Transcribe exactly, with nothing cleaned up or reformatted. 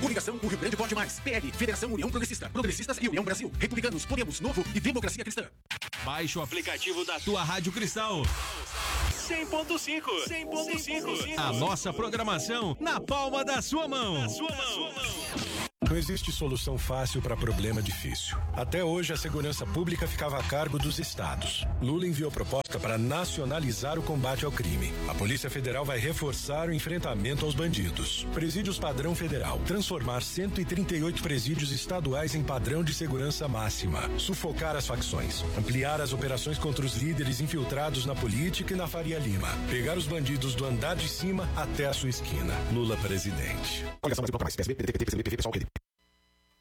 Coligação O Rio Grande Pode Mais. P L, Federação União Progressista. Progressistas e União Brasil. Republicanos, Podemos, Novo e Democracia Cristã. Baixe o aplicativo da tua Rádio Cristal. cem ponto cinco. cem ponto cinco. A nossa programação na palma da sua mão. Na sua mão. Não existe solução fácil para problema difícil. Até hoje, a segurança pública ficava a cargo dos estados. Lula enviou proposta para nacionalizar o combate ao crime. A Polícia Federal vai reforçar o enfrentamento aos bandidos. Presídios padrão federal. Transformar cento e trinta e oito presídios estaduais em padrão de segurança máxima. Sufocar as facções. Ampliar as operações contra os líderes infiltrados na política e na Faria Lima. Pegar os bandidos do andar de cima até a sua esquina. Lula presidente. Coligação Brasil Pode Mais. P S B, P D T, P C B, P V, Pessoal, Rede.